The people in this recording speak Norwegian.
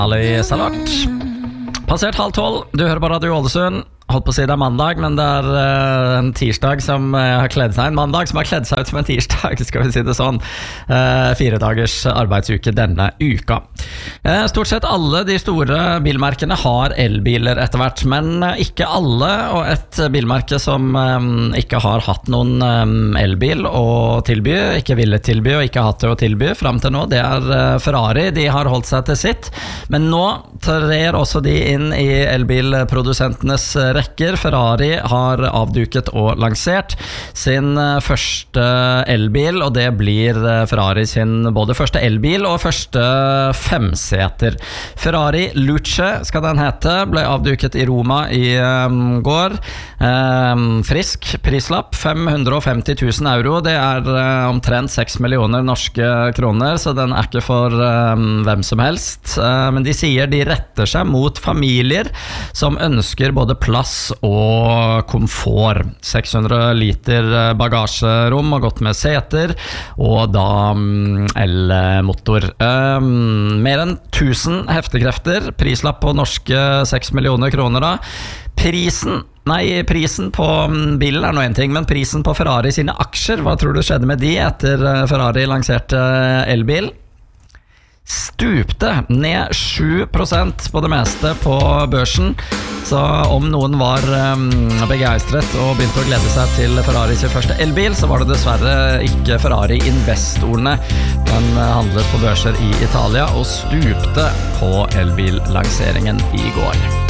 Alli Salart. Passert 11:30, du hører på Radio Ålesund. Holdt på å si det mandag, men det en tirsdag som har kledd seg, en mandag som har kledd seg ut som en tirsdag, skal vi si det sånn. 4 dagers arbeidsuke denne uka. Stort sett alle de store bilmerkene har elbiler etter hvert, men ikke alle, og et bilmerke som ikke har hatt noen elbil å tilby, ikke ville tilby og ikke hatt det å tilby frem til nå, det Ferrari. De har holdt seg til sitt, men nå trer også de inn i elbilprodusentenes rekker. Ferrari har avduket og lansert sin første elbil, og det blir Ferrari sin både første elbil og første femseter. Ferrari Luce skal den hete, ble avduket i Roma i går. Frisk prislapp, 550 000 euro, det omtrent 6 millioner norske kroner, så den ikke for hvem som helst. Men de sier de retter seg mot familier som ønsker både plass og komfort. 600 liter bagasjerom og godt med seter, og da elmotor. Mer enn 1000 heftekrefter, prislapp på norske 6 millioner kroner da. Prisen på bilen noe en ting, men prisen på Ferrari sine aksjer, hva tror du skjedde med de etter Ferrari lanserte elbil? Stupte ned 7% på det meste på børsen. Så om noen var begeistret og begynte å glede seg til Ferrari sin første elbil, så var det dessverre ikke Ferrari-investorene. Den handlet på børser i Italia og stupte på elbillanseringen i går.